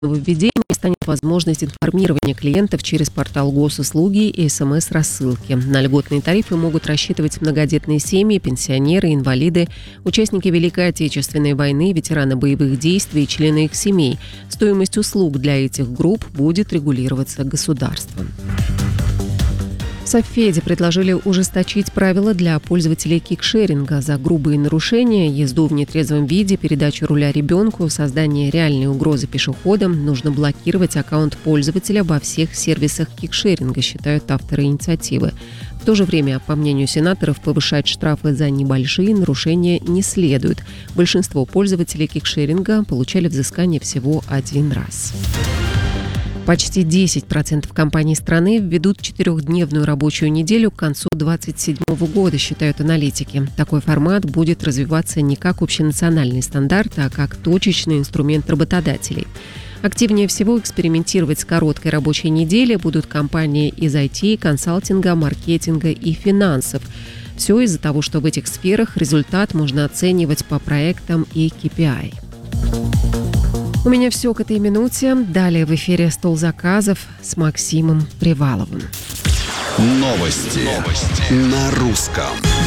нововведением станет возможность информирования клиентов через портал госуслуги и СМС-рассылки. На льготные тарифы могут рассчитывать многодетные семьи, пенсионеры, инвалиды, участники Великой Отечественной войны, ветераны боевых действий и члены их семей. Стоимость услуг для этих групп будет регулироваться государством. В Совфеде предложили ужесточить правила для пользователей кикшеринга за грубые нарушения, езду в нетрезвом виде, передачу руля ребенку, создание реальной угрозы пешеходам. Нужно блокировать аккаунт пользователя во всех сервисах кикшеринга, считают авторы инициативы. В то же время, по мнению сенаторов, повышать штрафы за небольшие нарушения не следует. Большинство пользователей кикшеринга получали взыскание всего один раз. Почти 10% компаний страны введут 4-дневную рабочую неделю к концу 2027 года, считают аналитики. Такой формат будет развиваться не как общенациональный стандарт, а как точечный инструмент работодателей. Активнее всего экспериментировать с короткой рабочей неделей будут компании из IT, консалтинга, маркетинга и финансов. Все из-за того, что в этих сферах результат можно оценивать по проектам и KPI. У меня все к этой минуте. Далее в эфире «Стол заказов» с Максимом Приваловым. Новости на русском.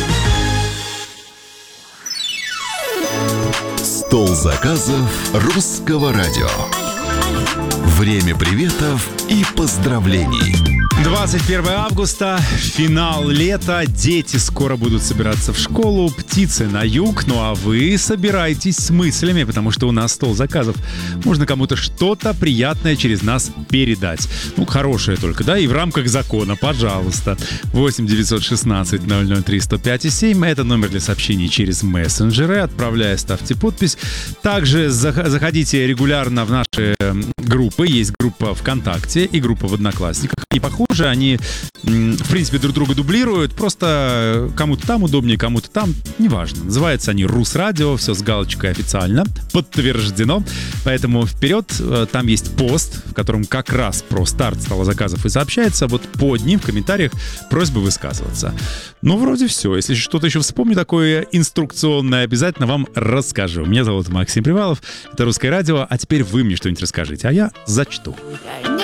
«Стол заказов» Русского радио. Время приветов и поздравлений. 21 августа, финал лета, дети скоро будут собираться в школу, птицы на юг, ну а вы собирайтесь с мыслями, потому что у нас стол заказов. Можно кому-то что-то приятное через нас передать. Ну, хорошее только, да, и в рамках закона, пожалуйста. 8 916 003 105 7, это номер для сообщений через мессенджеры, отправляя, ставьте подпись. Также заходите регулярно в наши группы, есть группа ВКонтакте и группа в Одноклассниках, и похоже, они, в принципе, друг друга дублируют, просто кому-то там удобнее, кому-то там, неважно. Называются они «Русрадио», все с галочкой официально, подтверждено. Поэтому вперед, там есть пост, в котором как раз про старт стола заказов и сообщается. Вот под ним в комментариях просьба высказываться. Ну, вроде все. Если что-то еще вспомню такое инструкционное, обязательно вам расскажу. Меня зовут Максим Привалов, это «Русское радио», а теперь вы мне что-нибудь расскажите, а я зачту.